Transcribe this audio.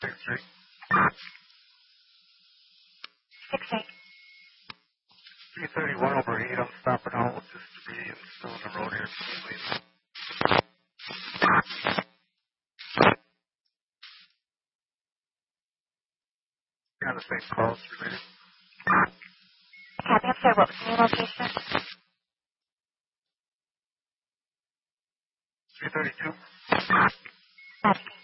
6-3. 6-8. 331 over 8. I'm stopping out with this debris and still on the road here. Kind of same calls related. Copy, I'm sorry, what was the new location? 332. Copy.